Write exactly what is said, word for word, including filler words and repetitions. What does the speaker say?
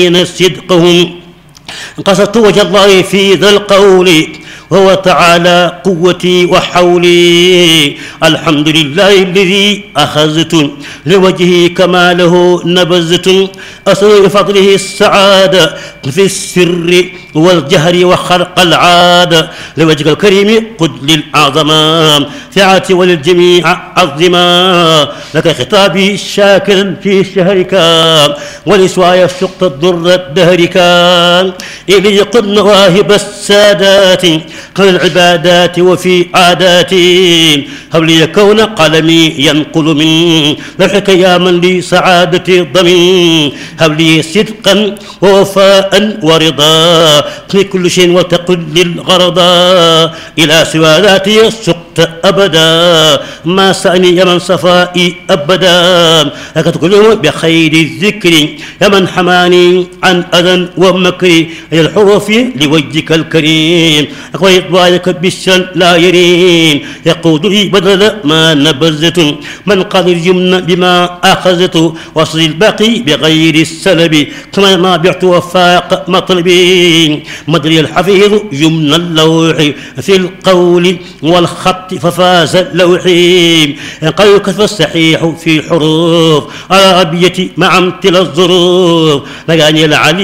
صدقهم قصدت وجه الله في ذا القول وهو تعالى قوتي وحولي. الحمد لله الذي أخذت لوجهه كما له نبذت أسأل بفضله السعادة في السر والجهر وخرق العادة لوجهك الكريم قد للأعظم فعاتي وللجميع عظما لك خطابي شاكرا في شهرك ولسواي سقط الضر دهرك إلي قد مواهب السادات قبل العبادات وفي عاداتي هب لي كون قلمي ينقل من لوحك يا من لي سعادتي ضمن هب لي صدقا ووفاء ورضا في كل شيء وتقل للغرضا إلى سوى ذاتي سقت أبدا ما سأني يا من صفائي أبدا لك تكلم بخير الذكر يا من حماني عن أذى ومكر إلى الحروف لوجهك الكريم وإطباعك بالشن لا يرين يقود لي بدل ما نبذت من قال اليمن بما أخذت وصل الباقي بغير السلب كما ما بعت وفاق مطلبي مدري الحفيظ يمن اللوح في القول والخط ففاز اللوحي قال كتب الصحيح في حروف على أبيتي مع امتلا الظروف لقاني العلي